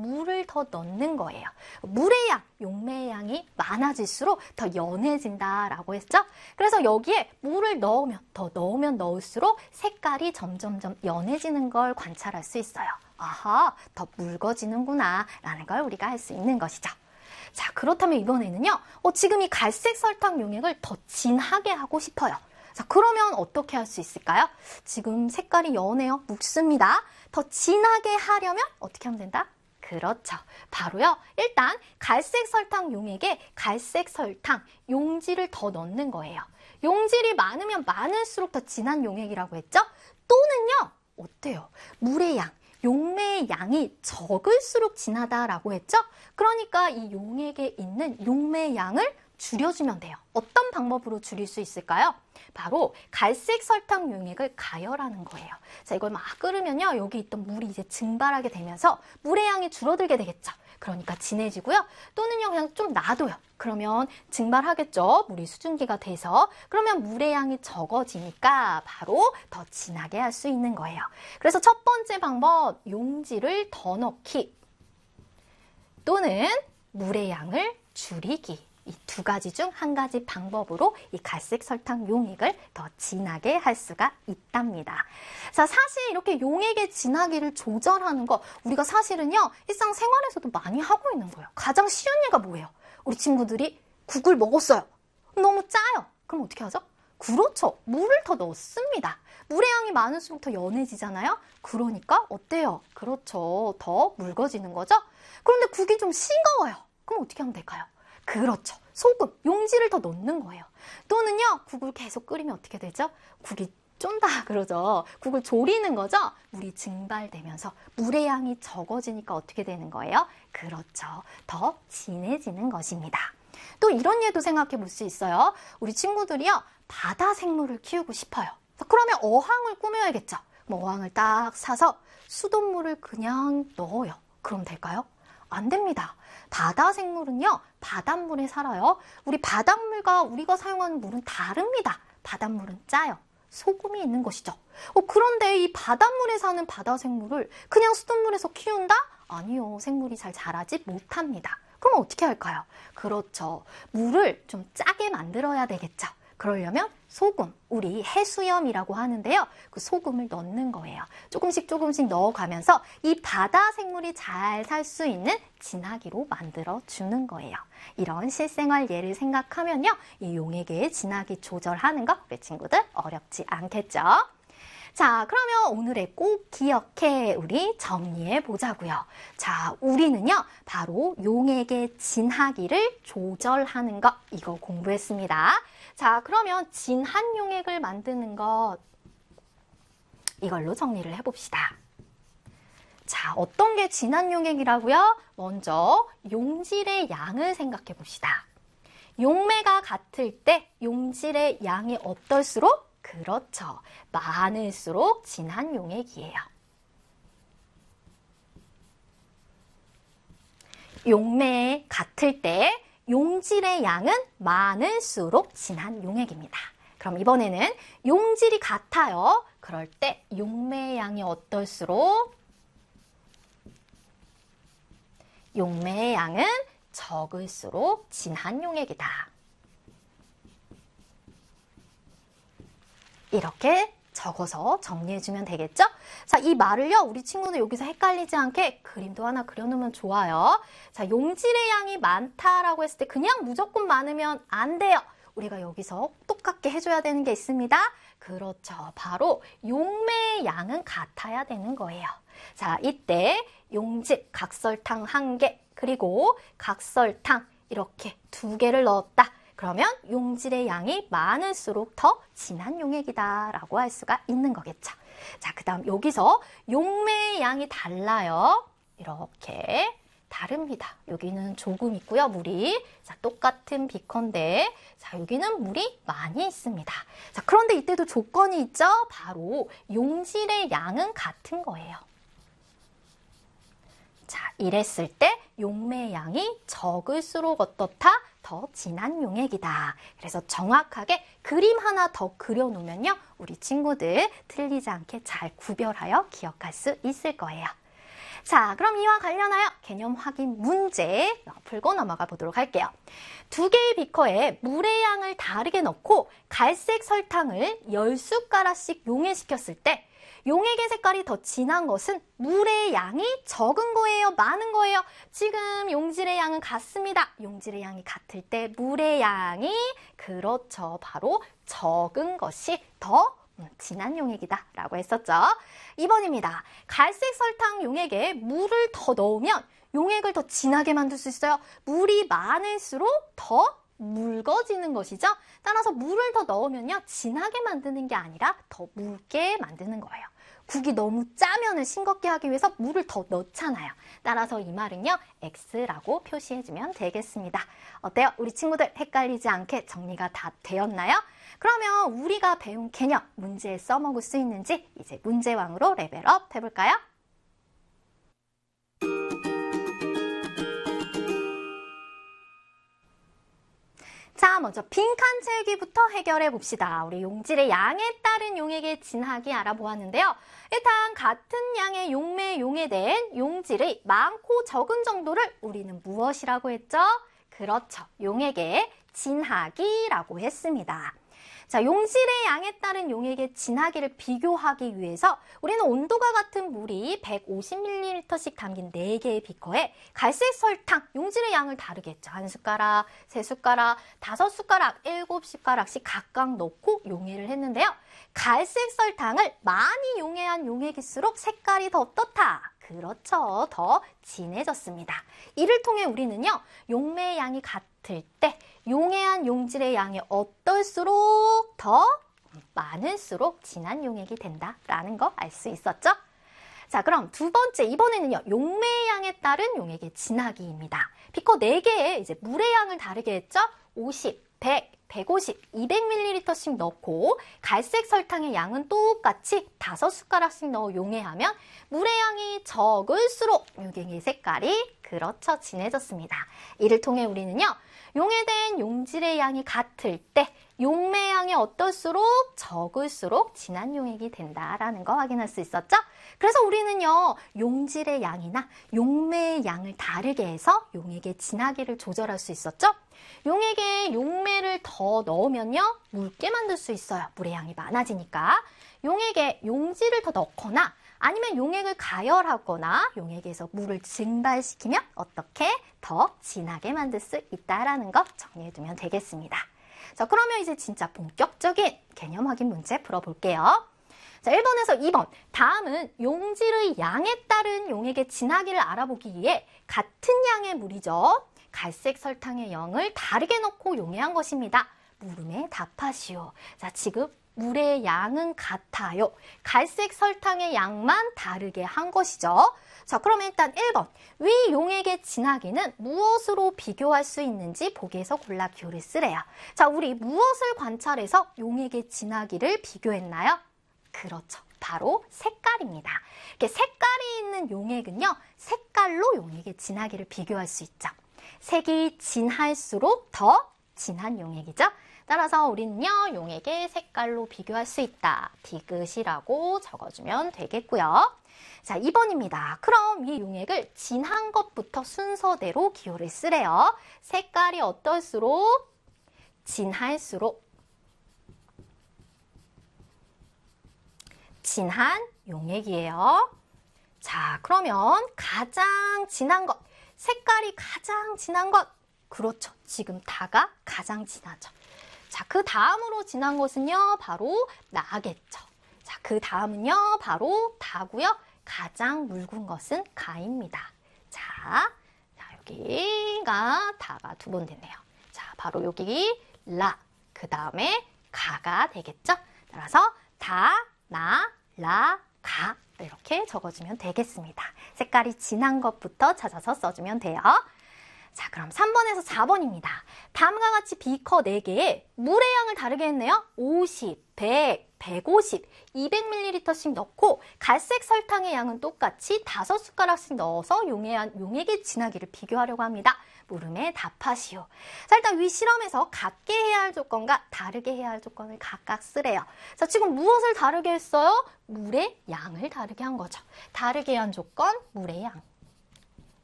물을 더 넣는 거예요. 물의 양, 용매의 양이 많아질수록 더 연해진다라고 했죠? 그래서 여기에 물을 넣으면, 더 넣으면 넣을수록 색깔이 점점점 연해지는 걸 관찰할 수 있어요. 아하, 더 묽어지는구나 라는 걸 우리가 알 수 있는 것이죠. 자, 그렇다면 이번에는요, 지금 이 갈색 설탕 용액을 더 진하게 하고 싶어요. 자, 그러면 어떻게 할 수 있을까요? 지금 색깔이 연해요. 묵습니다. 더 진하게 하려면 어떻게 하면 된다? 그렇죠. 바로요. 일단 갈색 설탕 용액에 갈색 설탕 용질을 더 넣는 거예요. 용질이 많으면 많을수록 더 진한 용액이라고 했죠? 또는요. 어때요? 물의 양, 용매의 양이 적을수록 진하다라고 했죠? 그러니까 이 용액에 있는 용매의 양을 줄여주면 돼요. 어떤 방법으로 줄일 수 있을까요? 바로 갈색 설탕 용액을 가열하는 거예요. 자, 이걸 막 끓으면요. 여기 있던 물이 이제 증발하게 되면서 물의 양이 줄어들게 되겠죠. 그러니까 진해지고요. 또는요. 그냥 좀 놔둬요. 그러면 증발하겠죠. 물이 수증기가 돼서. 그러면 물의 양이 적어지니까 바로 더 진하게 할 수 있는 거예요. 그래서 첫 번째 방법, 용질을 더 넣기 또는 물의 양을 줄이기. 이 두 가지 중 한 가지 방법으로 이 갈색 설탕 용액을 더 진하게 할 수가 있답니다. 자, 사실 이렇게 용액의 진하기를 조절하는 거 우리가 사실은요, 일상생활에서도 많이 하고 있는 거예요. 가장 쉬운 예가 뭐예요? 우리 친구들이 국을 먹었어요. 너무 짜요. 그럼 어떻게 하죠? 그렇죠. 물을 더 넣습니다. 물의 양이 많을수록 더 연해지잖아요. 그러니까 어때요? 그렇죠. 더 묽어지는 거죠. 그런데 국이 좀 싱거워요. 그럼 어떻게 하면 될까요? 그렇죠. 소금, 용질을 더 넣는 거예요. 또는요, 국을 계속 끓이면 어떻게 되죠? 국이 쫀다 그러죠. 국을 졸이는 거죠. 물이 증발되면서 물의 양이 적어지니까 어떻게 되는 거예요? 그렇죠. 더 진해지는 것입니다. 또 이런 예도 생각해 볼 수 있어요. 우리 친구들이요, 바다 생물을 키우고 싶어요. 그러면 어항을 꾸며야겠죠. 어항을 딱 사서 수돗물을 그냥 넣어요. 그럼 될까요? 안 됩니다. 바다 생물은요, 바닷물에 살아요. 우리 바닷물과 우리가 사용하는 물은 다릅니다. 바닷물은 짜요. 소금이 있는 것이죠. 그런데 이 바닷물에 사는 바다 생물을 그냥 수돗물에서 키운다? 아니요. 생물이 잘 자라지 못합니다. 그럼 어떻게 할까요? 그렇죠. 물을 좀 짜게 만들어야 되겠죠. 그러려면 소금, 우리 해수염이라고 하는데요. 그 소금을 넣는 거예요. 조금씩 조금씩 넣어가면서 이 바다 생물이 잘 살 수 있는 진하기로 만들어주는 거예요. 이런 실생활 예를 생각하면요. 이 용액의 진하기 조절하는 거 우리 친구들 어렵지 않겠죠? 자, 그러면 오늘의 꼭 기억해 우리 정리해 보자고요. 자, 우리는요. 바로 용액의 진하기를 조절하는 것 이거 공부했습니다. 자, 그러면 진한 용액을 만드는 것 이걸로 정리를 해봅시다. 자, 어떤 게 진한 용액이라고요? 먼저 용질의 양을 생각해 봅시다. 용매가 같을 때 용질의 양이 어떨수록? 그렇죠. 많을수록 진한 용액이에요. 용매 같을 때 용질의 양은 많을수록 진한 용액입니다. 그럼 이번에는 용질이 같아요. 그럴 때 용매의 양이 어떨수록? 용매의 양은 적을수록 진한 용액이다. 이렇게 적어서 정리해주면 되겠죠? 자, 이 말을요, 우리 친구들 여기서 헷갈리지 않게 그림도 하나 그려놓으면 좋아요. 자, 용질의 양이 많다라고 했을 때 그냥 무조건 많으면 안 돼요. 우리가 여기서 똑같게 해줘야 되는 게 있습니다. 그렇죠. 바로 용매의 양은 같아야 되는 거예요. 자, 이때 용질, 각설탕 1개, 그리고 각설탕 이렇게 2개를 넣었다. 그러면 용질의 양이 많을수록 더 진한 용액이다 라고 할 수가 있는 거겠죠. 자, 그 다음 여기서 용매의 양이 달라요. 이렇게 다릅니다. 여기는 조금 있고요, 물이. 자, 똑같은 비커인데, 자, 여기는 물이 많이 있습니다. 자, 그런데 이때도 조건이 있죠? 바로 용질의 양은 같은 거예요. 자, 이랬을 때 용매의 양이 적을수록 어떻다? 더 진한 용액이다. 그래서 정확하게 그림 하나 더 그려놓으면요. 우리 친구들 틀리지 않게 잘 구별하여 기억할 수 있을 거예요. 자, 그럼 이와 관련하여 개념 확인 문제 풀고 넘어가 보도록 할게요. 두 개의 비커에 물의 양을 다르게 넣고 갈색 설탕을 10숟가락씩 용해시켰을 때 용액의 색깔이 더 진한 것은 물의 양이 적은 거예요? 많은 거예요? 지금 용질의 양은 같습니다. 용질의 양이 같을 때 물의 양이 그렇죠. 바로 적은 것이 더 진한 용액이다 라고 했었죠. 2번입니다. 갈색 설탕 용액에 물을 더 넣으면 용액을 더 진하게 만들 수 있어요. 물이 많을수록 더 묽어지는 것이죠. 따라서 물을 더 넣으면요. 진하게 만드는 게 아니라 더 묽게 만드는 거예요. 국이 너무 짜면은 싱겁게 하기 위해서 물을 더 넣잖아요. 따라서 이 말은요. X라고 표시해주면 되겠습니다. 어때요? 우리 친구들 헷갈리지 않게 정리가 다 되었나요? 그러면 우리가 배운 개념 문제에 써먹을 수 있는지 이제 문제왕으로 레벨업 해볼까요? 자, 먼저 빈칸 채우기부터 해결해 봅시다. 우리 용질의 양에 따른 용액의 진하기 알아보았는데요. 일단 같은 양의 용매에 용해된 용질의 많고 적은 정도를 우리는 무엇이라고 했죠? 그렇죠. 용액의 진하기라고 했습니다. 자, 용질의 양에 따른 용액의 진하기를 비교하기 위해서 우리는 온도가 같은 물이 150ml씩 담긴 4개의 비커에 갈색 설탕, 용질의 양을 다르게 했죠. 1숟가락, 3숟가락, 5숟가락, 7숟가락씩 각각 넣고 용해를 했는데요. 갈색 설탕을 많이 용해한 용액일수록 색깔이 더 어떻다? 그렇죠. 더 진해졌습니다. 이를 통해 우리는요. 용매의 양이 같을 때 용해한 용질의 양이 어떨수록 더 많을수록 진한 용액이 된다라는 거 알 수 있었죠? 자, 그럼 두 번째, 이번에는요. 용매의 양에 따른 용액의 진하기입니다. 비커 4개에 이제 물의 양을 다르게 했죠? 50, 100, 150, 200ml씩 넣고 갈색 설탕의 양은 똑같이 5숟가락씩 넣어 용해하면 물의 양이 적을수록 용액의 색깔이 그렇죠 진해졌습니다. 이를 통해 우리는요. 용해된 용질의 양이 같을 때 용매의 양이 어떨수록 적을수록 진한 용액이 된다라는 거 확인할 수 있었죠? 그래서 우리는요. 용질의 양이나 용매의 양을 다르게 해서 용액의 진하기를 조절할 수 있었죠? 용액에 용매를 더 넣으면요. 묽게 만들 수 있어요. 물의 양이 많아지니까. 용액에 용질을 더 넣거나 아니면 용액을 가열하거나 용액에서 물을 증발시키면 어떻게 더 진하게 만들 수 있다라는 거 정리해두면 되겠습니다. 자, 그러면 이제 진짜 본격적인 개념 확인 문제 풀어볼게요. 자, 1번에서 2번. 다음은 용질의 양에 따른 용액의 진하기를 알아보기 위해 같은 양의 물이죠. 갈색 설탕의 양을 다르게 넣고 용해한 것입니다. 물음에 답하시오. 자, 지금 물의 양은 같아요. 갈색 설탕의 양만 다르게 한 것이죠. 자, 그러면 일단 1번. 위 용액의 진하기는 무엇으로 비교할 수 있는지 보기에서 골라 기호를 쓰래요. 자, 우리 무엇을 관찰해서 용액의 진하기를 비교했나요? 그렇죠. 바로 색깔입니다. 이렇게 색깔이 있는 용액은요. 색깔로 용액의 진하기를 비교할 수 있죠. 색이 진할수록 더 진한 용액이죠. 따라서 우리는요. 용액의 색깔로 비교할 수 있다. 디귿이라고 적어주면 되겠고요. 자, 2번입니다. 그럼 이 용액을 진한 것부터 순서대로 기호를 쓰래요. 색깔이 어떨수록 진할수록 진한 용액이에요. 자, 그러면 가장 진한 것, 색깔이 가장 진한 것, 그렇죠. 지금 다가 가장 진하죠. 자, 그 다음으로 진한 것은요, 바로 나겠죠. 자, 그 다음은요, 바로 다고요. 가장 묽은 것은 가입니다. 자, 여기가 다가 2번 됐네요. 자, 바로 여기 라, 그 다음에 가가 되겠죠. 따라서 다, 나, 라, 가 이렇게 적어주면 되겠습니다. 색깔이 진한 것부터 찾아서 써주면 돼요. 자, 그럼 3번에서 4번입니다. 다음과 같이 비커 4개에 물의 양을 다르게 했네요. 50, 100, 150, 200ml씩 넣고 갈색 설탕의 양은 똑같이 5숟가락씩 넣어서 용액의 진하기를 비교하려고 합니다. 물음에 답하시오. 자, 일단 위 실험에서 같게 해야 할 조건과 다르게 해야 할 조건을 각각 쓰래요. 자, 지금 무엇을 다르게 했어요? 물의 양을 다르게 한 거죠. 다르게 한 조건, 물의 양.